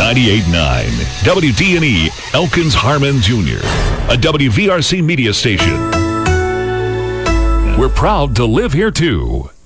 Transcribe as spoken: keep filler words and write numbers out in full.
ninety-eight point nine W D and E Elkins Harmon Junior, a W V R C media station. We're proud to live here too.